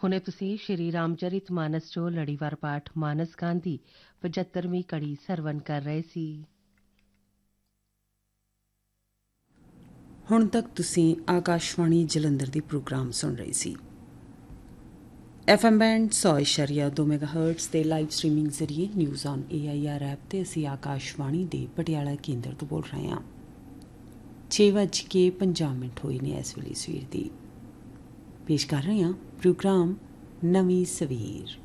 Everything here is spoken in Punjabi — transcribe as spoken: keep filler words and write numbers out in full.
ਹੁਣੇ ਤੁਸੀਂ ਸ਼੍ਰੀ ਰਾਮਚਰਿਤ ਮਾਨਸ ਚੋਂ ਲੜੀਵਾਰ ਪਾਠ ਮਾਨਸ ਗਾਨ ਦੀ ਪਝੱਤਰਵੀਂ ਕੜੀ ਸਰਵਨ ਕਰ ਰਹੇ ਸੀ। ਹੁਣ ਤੱਕ ਤੁਸੀਂ ਆਕਾਸ਼ਵਾਣੀ ਜਲੰਧਰ ਦੀ ਪ੍ਰੋਗਰਾਮ ਸੁਣ ਰਹੇ ਸੀ। ਐਫ ਐਮ ਬੈਂਡ ਸੌ ਇਸ਼ਾਰੀਆ ਦੋ ਮੈਗਾ ਹਰਟਸ ਤੇ ਲਾਈਵ ਸਟ੍ਰੀਮਿੰਗ ਜ਼ਰੀਏ news on A I R app ਤੇ ਅਸੀਂ ਆਕਾਸ਼ਵਾਣੀ ਦੇ ਪਟਿਆਲਾ ਕੇਂਦਰ ਤੋਂ ਬੋਲ ਰਹੇ ਹਾਂ। ਛੇ ਵੱਜ ਕੇ ਪੰਜਾਹ ਮਿੰਟ ਹੋਏ ਨੇ ਇਸ ਵੇਲੇ ਸਵੇਰ ਦੀ। ਪੇਸ਼ ਕਰ ਰਹੇ ਹਾਂ ਪ੍ਰੋਗਰਾਮ ਨਵੀਂ ਸਵੇਰ।